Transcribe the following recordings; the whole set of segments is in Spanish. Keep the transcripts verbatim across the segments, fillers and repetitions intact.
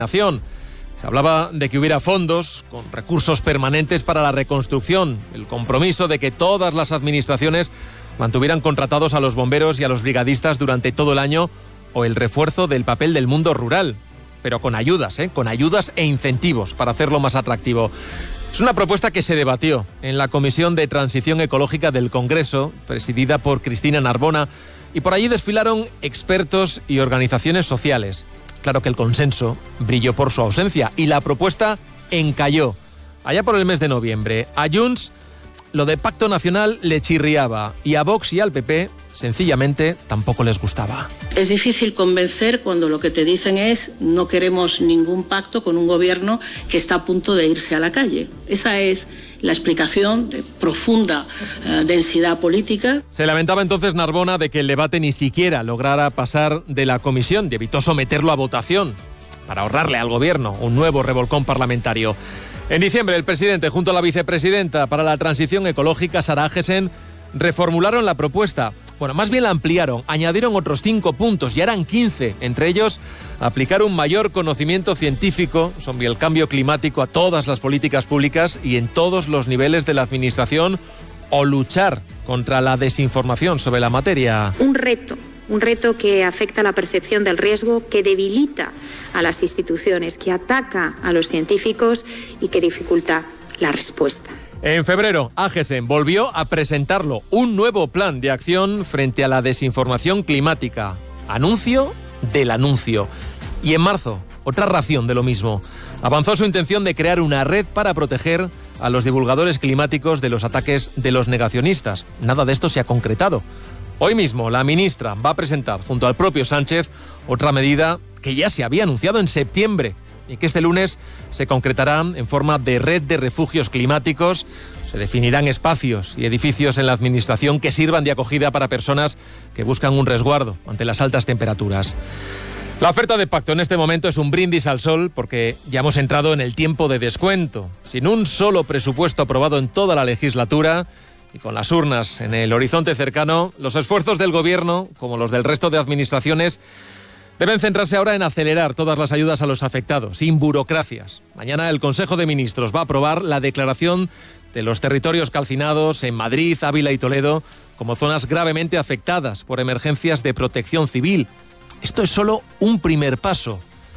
Se hablaba de que hubiera fondos con recursos permanentes para la reconstrucción, el compromiso de que todas las administraciones mantuvieran contratados a los bomberos y a los brigadistas durante todo el año, o el refuerzo del papel del mundo rural, pero con ayudas, ¿eh? con ayudas e incentivos para hacerlo más atractivo. Es una propuesta que se debatió en la Comisión de Transición Ecológica del Congreso, presidida por Cristina Narbona, y por allí desfilaron expertos y organizaciones sociales. Claro que el consenso brilló por su ausencia y la propuesta encalló. Allá por el mes de noviembre, a Junts lo de Pacto Nacional le chirriaba y a Vox y al P P sencillamente tampoco les gustaba. Es difícil convencer cuando lo que te dicen es no queremos ningún pacto con un gobierno que está a punto de irse a la calle. Esa es la explicación de profunda eh, densidad política. Se lamentaba entonces Narbona de que el debate ni siquiera lograra pasar de la comisión y evitó someterlo a votación para ahorrarle al gobierno un nuevo revolcón parlamentario. En diciembre, el presidente junto a la vicepresidenta para la transición ecológica, Sara Agesen, reformularon la propuesta. Bueno, más bien la ampliaron, añadieron otros cinco puntos, ya eran quince, entre ellos aplicar un mayor conocimiento científico sobre el cambio climático a todas las políticas públicas y en todos los niveles de la administración, o luchar contra la desinformación sobre la materia. Un reto, un reto que afecta a la percepción del riesgo, que debilita a las instituciones, que ataca a los científicos y que dificulta la respuesta. En febrero, Agesen volvió a presentarlo, un nuevo plan de acción frente a la desinformación climática. Anuncio del anuncio. Y en marzo, otra ración de lo mismo. Avanzó su intención de crear una red para proteger a los divulgadores climáticos de los ataques de los negacionistas. Nada de esto se ha concretado. Hoy mismo, la ministra va a presentar, junto al propio Sánchez, otra medida que ya se había anunciado en septiembre y que este lunes se concretará en forma de red de refugios climáticos. Se definirán espacios y edificios en la administración que sirvan de acogida para personas que buscan un resguardo ante las altas temperaturas. La oferta de pacto en este momento es un brindis al sol porque ya hemos entrado en el tiempo de descuento. Sin un solo presupuesto aprobado en toda la legislatura y con las urnas en el horizonte cercano, los esfuerzos del Gobierno, como los del resto de administraciones, deben centrarse ahora en acelerar todas las ayudas a los afectados, sin burocracias. Mañana el Consejo de Ministros va a aprobar la declaración de los territorios calcinados en Madrid, Ávila y Toledo como zonas gravemente afectadas por emergencias de protección civil. Esto es solo un primer paso.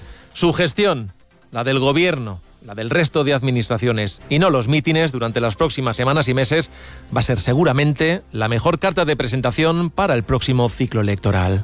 Su gestión, la del Gobierno, la del resto de administraciones y no los mítines durante las próximas semanas y meses, va a ser seguramente la mejor carta de presentación para el próximo ciclo electoral.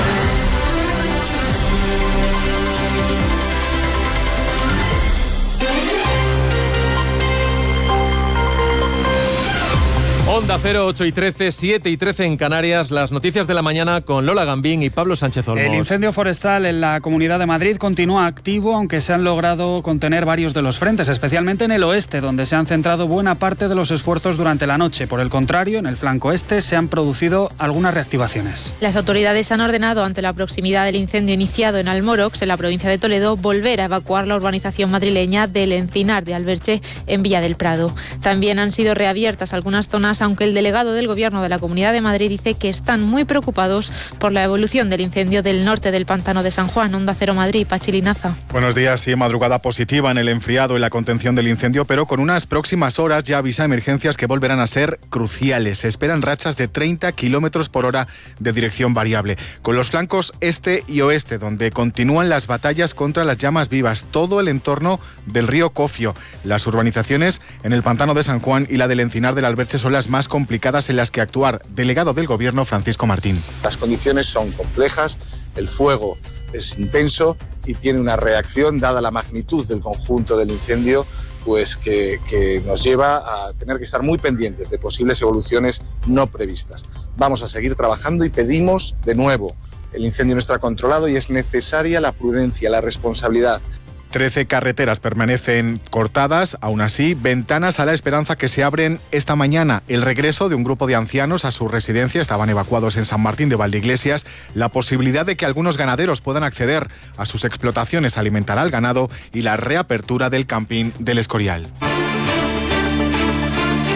Onda Cero, ocho y trece, siete y trece en Canarias. Las noticias de la mañana con Lola Gambín y Pablo Sánchez Olmos. El incendio forestal en la Comunidad de Madrid continúa activo, aunque se han logrado contener varios de los frentes, especialmente en el oeste, donde se han centrado buena parte de los esfuerzos durante la noche. Por el contrario, en el flanco este se han producido algunas reactivaciones. Las autoridades han ordenado, ante la proximidad del incendio iniciado en Almorox, en la provincia de Toledo, volver a evacuar la urbanización madrileña del Encinar de Alberche en Villa del Prado. También han sido reabiertas algunas zonas, aunque el delegado del Gobierno de la Comunidad de Madrid dice que están muy preocupados por la evolución del incendio del norte del Pantano de San Juan. Onda Cero Madrid, Pachi Linaza. Buenos días. Sí, madrugada positiva en el enfriado y la contención del incendio, pero con unas próximas horas ya avisa emergencias que volverán a ser cruciales. Se esperan rachas de treinta kilómetros por hora de dirección variable, con los flancos este y oeste, donde continúan las batallas contra las llamas vivas, todo el entorno del río Cofio. Las urbanizaciones en el Pantano de San Juan y la del Encinar del Alberche son las más complicadas en las que actuar. Delegado del Gobierno, Francisco Martín. Las condiciones son complejas, el fuego es intenso y tiene una reacción, dada la magnitud del conjunto del incendio, pues que, que nos lleva a tener que estar muy pendientes de posibles evoluciones no previstas. Vamos a seguir trabajando y pedimos de nuevo, el incendio no está controlado y es necesaria la prudencia, la responsabilidad. trece carreteras permanecen cortadas, aún así, ventanas a la esperanza que se abren esta mañana. El regreso de un grupo de ancianos a su residencia, estaban evacuados en San Martín de Valdeiglesias, la posibilidad de que algunos ganaderos puedan acceder a sus explotaciones, alimentar al ganado y la reapertura del camping del Escorial. En Ávila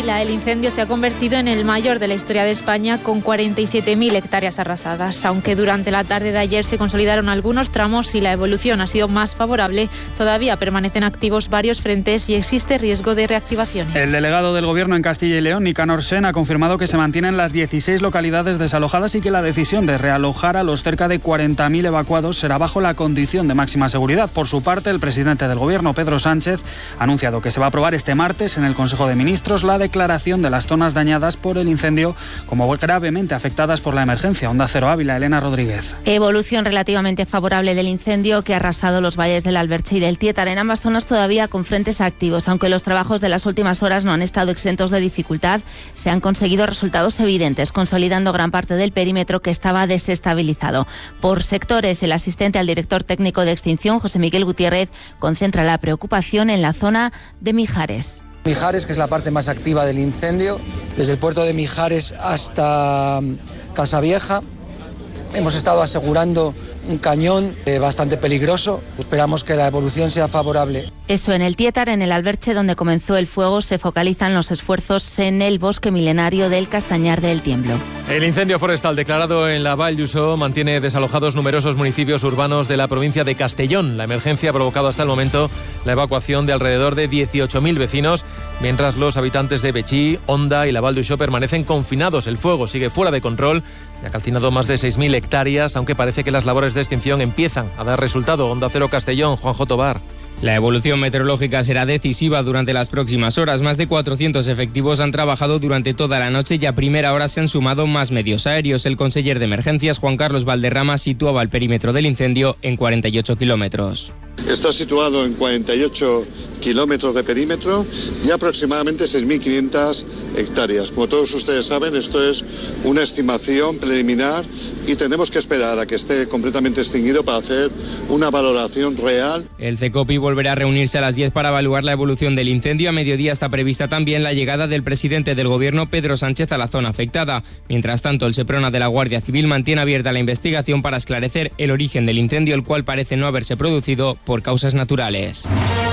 Ávila, el incendio se ha convertido en el mayor de la historia de España, con cuarenta y siete mil hectáreas arrasadas. Aunque durante la tarde de ayer se consolidaron algunos tramos y la evolución ha sido más favorable, todavía permanecen activos varios frentes y existe riesgo de reactivaciones. El delegado del Gobierno en Castilla y León, Nicanor Sen, ha confirmado que se mantienen las dieciséis localidades desalojadas y que la decisión de realojar a los cerca de cuarenta mil evacuados será bajo la condición de máxima seguridad. Por su parte, el presidente del Gobierno, Pedro Sánchez, ha anunciado que se va a aprobar este martes en el Consejo de Ministros la declaración de las zonas dañadas por el incendio como gravemente afectadas por la emergencia. Onda Cero Ávila, Elena Rodríguez. Evolución relativamente favorable del incendio que ha arrasado los valles del Alberche y del Tietar, en ambas zonas todavía con frentes activos. Aunque los trabajos de las últimas horas no han estado exentos de dificultad, se han conseguido resultados evidentes, consolidando gran parte del perímetro que estaba desestabilizado. Por sectores, el asistente al director técnico de extinción, José Miguel Gutiérrez, concentra la preocupación en la zona de Mijares. Mijares, que es la parte más activa del incendio, desde el puerto de Mijares hasta Casavieja. Hemos estado asegurando un cañón eh, bastante peligroso. Esperamos que la evolución sea favorable. Eso en el Tietar. En el Alberche, donde comenzó el fuego, se focalizan los esfuerzos en el bosque milenario del Castañar del Tiemblo. El incendio forestal declarado en la Vall d'Uixó mantiene desalojados numerosos municipios urbanos de la provincia de Castellón. La emergencia ha provocado hasta el momento la evacuación de alrededor de dieciocho mil vecinos, mientras los habitantes de Betxí, Onda y la Vall d'Uixó permanecen confinados. El fuego sigue fuera de control y ha calcinado más de seis mil hectáreas, aunque parece que las labores de extinción empiezan a dar resultado. Onda Cero Castellón, Juanjo Tobar. La evolución meteorológica será decisiva durante las próximas horas. Más de cuatrocientos efectivos han trabajado durante toda la noche y a primera hora se han sumado más medios aéreos. El conseller de Emergencias, Juan Carlos Valderrama, situaba el perímetro del incendio en cuarenta y ocho kilómetros. Está situado en cuarenta y ocho kilómetros de perímetro y aproximadamente seis mil quinientas hectáreas. Como todos ustedes saben, esto es una estimación preliminar y tenemos que esperar a que esté completamente extinguido para hacer una valoración real. El CECOPI volverá a reunirse a las diez para evaluar la evolución del incendio. A mediodía está prevista también la llegada del presidente del Gobierno, Pedro Sánchez, a la zona afectada. Mientras tanto, el Seprona de la Guardia Civil mantiene abierta la investigación para esclarecer el origen del incendio, el cual parece no haberse producido por causas naturales.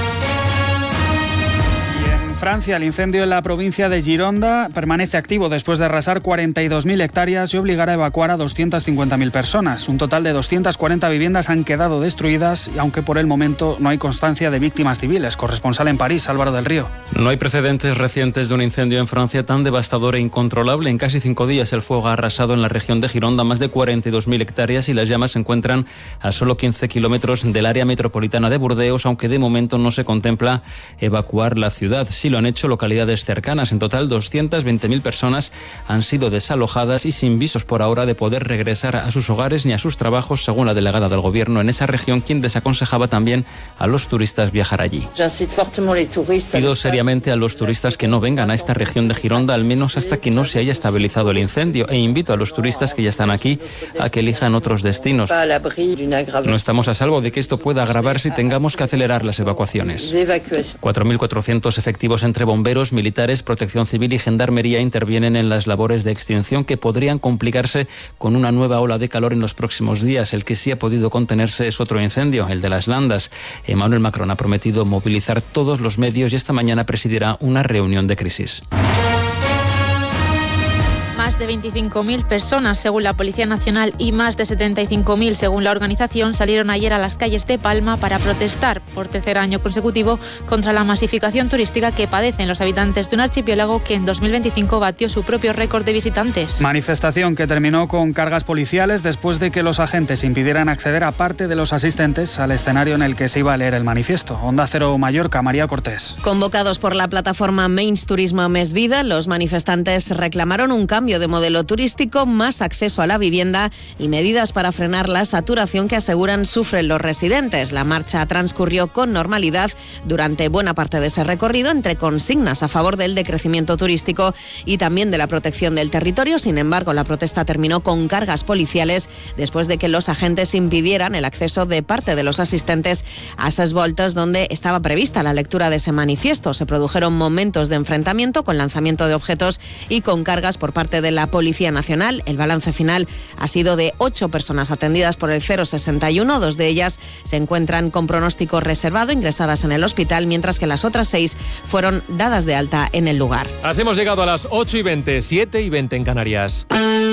Francia, el incendio en la provincia de Gironda permanece activo después de arrasar cuarenta y dos mil hectáreas y obligar a evacuar a doscientas cincuenta mil personas. Un total de doscientas cuarenta viviendas han quedado destruidas, aunque por el momento no hay constancia de víctimas civiles. Corresponsal en París, Álvaro del Río. No hay precedentes recientes de un incendio en Francia tan devastador e incontrolable. En casi cinco días el fuego ha arrasado en la región de Gironda más de cuarenta y dos mil hectáreas y las llamas se encuentran a solo quince kilómetros del área metropolitana de Burdeos, aunque de momento no se contempla evacuar la ciudad. Sí lo han hecho localidades cercanas. En total, doscientas veinte mil personas han sido desalojadas y sin visos por ahora de poder regresar a sus hogares ni a sus trabajos, según la delegada del Gobierno en esa región, quien desaconsejaba también a los turistas viajar allí. Pido seriamente a los turistas que no vengan a esta región de Gironda, al menos hasta que no se haya estabilizado el incendio, e invito a los turistas que ya están aquí a que elijan otros destinos. No estamos a salvo de que esto pueda agravarse y tengamos que acelerar las evacuaciones. cuatro mil cuatrocientos efectivos entre bomberos, militares, protección civil y gendarmería intervienen en las labores de extinción que podrían complicarse con una nueva ola de calor en los próximos días. El que sí ha podido contenerse es otro incendio, el de las Landas. Emmanuel Macron ha prometido movilizar todos los medios y esta mañana presidirá una reunión de crisis. Más de veinticinco mil personas, según la Policía Nacional, y más de setenta y cinco mil, según la organización, salieron ayer a las calles de Palma para protestar por tercer año consecutivo contra la masificación turística que padecen los habitantes de un archipiélago que en dos mil veinticinco batió su propio récord de visitantes. Manifestación que terminó con cargas policiales después de que los agentes impidieran acceder a parte de los asistentes al escenario en el que se iba a leer el manifiesto. Onda Cero Mallorca, María Cortés. Convocados por la plataforma Menys Turisme Més Vida, los manifestantes reclamaron un cambio de modelo turístico, más acceso a la vivienda y medidas para frenar la saturación que aseguran sufren los residentes. La marcha transcurrió con normalidad durante buena parte de ese recorrido, entre consignas a favor del decrecimiento turístico y también de la protección del territorio. Sin embargo, la protesta terminó con cargas policiales después de que los agentes impidieran el acceso de parte de los asistentes a esas voltas donde estaba prevista la lectura de ese manifiesto. Se produjeron momentos de enfrentamiento con lanzamiento de objetos y con cargas por parte de de la Policía Nacional. El balance final ha sido de ocho personas atendidas por el sesenta y uno, dos de ellas se encuentran con pronóstico reservado, ingresadas en el hospital, mientras que las otras seis fueron dadas de alta en el lugar. Así hemos llegado a las ocho y veinte, siete y veinte en Canarias.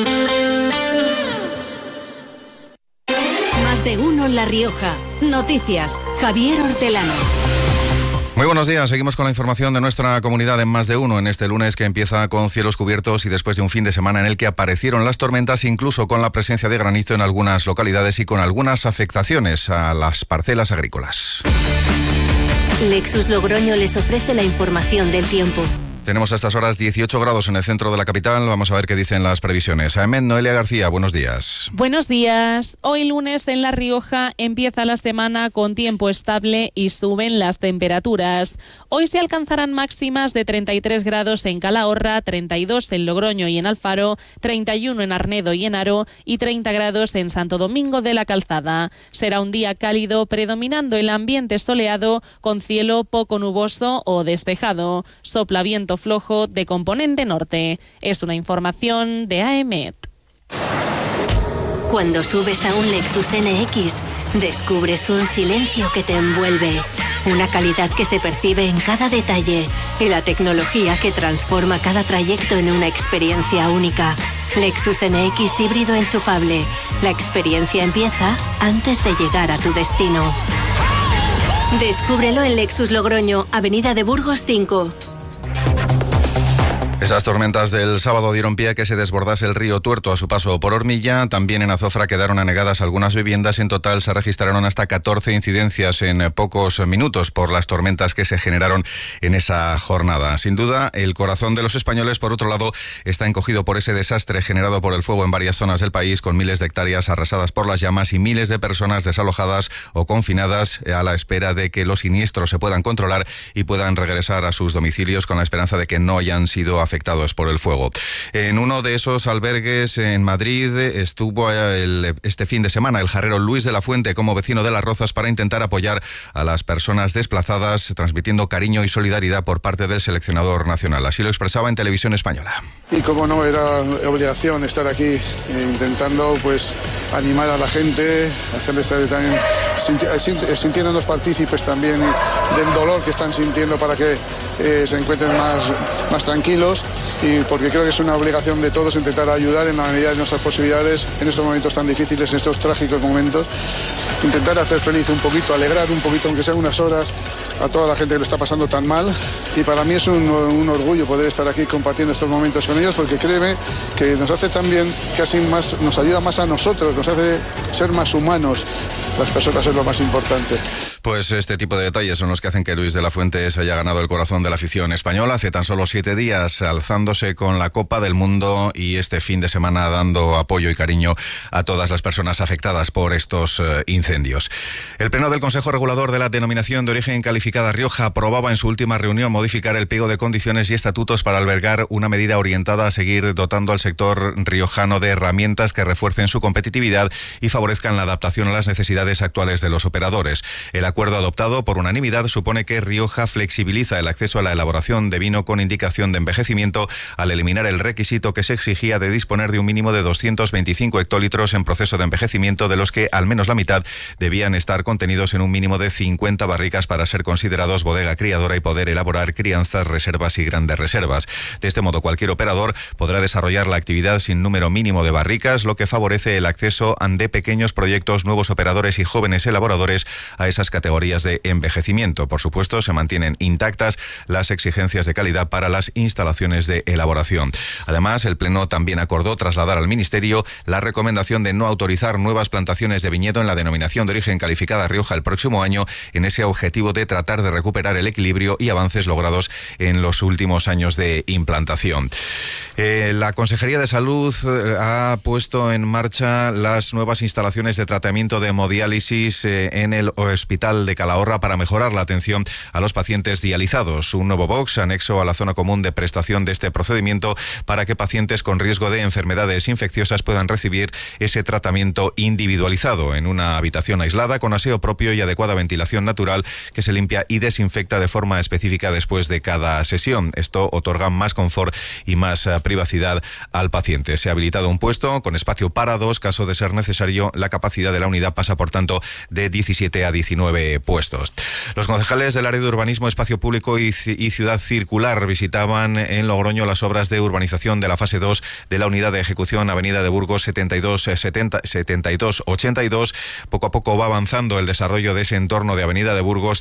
Más de uno en La Rioja. Noticias. Javier Hortelano. Muy buenos días, seguimos con la información de nuestra comunidad en Más de Uno en este lunes que empieza con cielos cubiertos y después de un fin de semana en el que aparecieron las tormentas, incluso con la presencia de granizo en algunas localidades y con algunas afectaciones a las parcelas agrícolas. Lexus Logroño les ofrece la información del tiempo. Tenemos a estas horas dieciocho grados en el centro de la capital. Vamos a ver qué dicen las previsiones. Amen, Noelia García, buenos días. Buenos días. Hoy lunes en La Rioja empieza la semana con tiempo estable y suben las temperaturas. Hoy se alcanzarán máximas de treinta y tres grados en Calahorra, treinta y dos en Logroño y en Alfaro, treinta y uno en Arnedo y en Haro y treinta grados en Santo Domingo de la Calzada. Será un día cálido, predominando el ambiente soleado con cielo poco nuboso o despejado. Sopla viento flojo de componente norte. Es una información de A M E T. Cuando subes a un Lexus N X, descubres un silencio que te envuelve, una calidad que se percibe en cada detalle y la tecnología que transforma cada trayecto en una experiencia única. Lexus N X híbrido enchufable. La experiencia empieza antes de llegar a tu destino. Descúbrelo en Lexus Logroño, Avenida de Burgos cinco. Esas tormentas del sábado dieron pie a que se desbordase el río Tuerto a su paso por Ormilla. También en Azofra quedaron anegadas algunas viviendas. En total se registraron hasta catorce incidencias en pocos minutos por las tormentas que se generaron en esa jornada. Sin duda, el corazón de los españoles, por otro lado, está encogido por ese desastre generado por el fuego en varias zonas del país, con miles de hectáreas arrasadas por las llamas y miles de personas desalojadas o confinadas a la espera de que los siniestros se puedan controlar y puedan regresar a sus domicilios con la esperanza de que no hayan sido afectados afectados por el fuego. En uno de esos albergues en Madrid estuvo el, este fin de semana el jarrero Luis de la Fuente como vecino de Las Rozas para intentar apoyar a las personas desplazadas, transmitiendo cariño y solidaridad por parte del seleccionador nacional. Así lo expresaba en Televisión Española. Y como no, era obligación estar aquí eh, intentando pues animar a la gente, hacerles estar también sinti- sintiéndonos partícipes también del dolor que están sintiendo para que eh, se encuentren más, más tranquilos, y porque creo que es una obligación de todos intentar ayudar en la medida de nuestras posibilidades en estos momentos tan difíciles, en estos trágicos momentos, intentar hacer feliz un poquito, alegrar un poquito, aunque sean unas horas, a toda la gente que lo está pasando tan mal. Y para mí es un, un orgullo poder estar aquí compartiendo estos momentos con ellos, porque créeme que nos hace también casi más, nos ayuda más a nosotros, nos hace ser más humanos. Las personas es lo más importante. Pues este tipo de detalles son los que hacen que Luis de la Fuente se haya ganado el corazón de la afición española. Hace tan solo siete días alzándose con la Copa del Mundo y este fin de semana dando apoyo y cariño a todas las personas afectadas por estos uh, incendios. El Pleno del Consejo Regulador de la Denominación de Origen Calificada Rioja aprobaba en su última reunión modificar el pliego de condiciones y estatutos para albergar una medida orientada a seguir dotando al sector riojano de herramientas que refuercen su competitividad y favorezcan la adaptación a las necesidades actuales de los operadores. El acuerdo adoptado por unanimidad supone que Rioja flexibiliza el acceso a la elaboración de vino con indicación de envejecimiento al eliminar el requisito que se exigía de disponer de un mínimo de doscientos veinticinco hectolitros en proceso de envejecimiento, de los que al menos la mitad debían estar contenidos en un mínimo de cincuenta barricas para ser considerados bodega criadora y poder elaborar crianzas, reservas y grandes reservas. De este modo, cualquier operador podrá desarrollar la actividad sin número mínimo de barricas, lo que favorece el acceso de pequeños proyectos, nuevos operadores y jóvenes elaboradores a esas categorías de envejecimiento. Por supuesto, se mantienen intactas las exigencias de calidad para las instalaciones de elaboración. Además, el Pleno también acordó trasladar al Ministerio la recomendación de no autorizar nuevas plantaciones de viñedo en la denominación de origen calificada Rioja el próximo año, en ese objetivo de tratar de recuperar el equilibrio y avances logrados en los últimos años de implantación. Eh, la Consejería de Salud eh, ha puesto en marcha las nuevas instalaciones de tratamiento de hemodiálisis eh, en el Hospital Hospital de Calahorra para mejorar la atención a los pacientes dializados. Un nuevo box anexo a la zona común de prestación de este procedimiento para que pacientes con riesgo de enfermedades infecciosas puedan recibir ese tratamiento individualizado en una habitación aislada con aseo propio y adecuada ventilación natural que se limpia y desinfecta de forma específica después de cada sesión. Esto otorga más confort y más uh, privacidad al paciente. Se ha habilitado un puesto con espacio para dos. Caso de ser necesario, la capacidad de la unidad pasa, por tanto, de diecisiete a diecinueve puestos. Los concejales del área de urbanismo, espacio público y, y ciudad circular visitaban en Logroño las obras de urbanización de la fase dos de la unidad de ejecución Avenida de Burgos setenta y dos ochenta y dos. Poco a poco va avanzando el desarrollo de ese entorno de Avenida de Burgos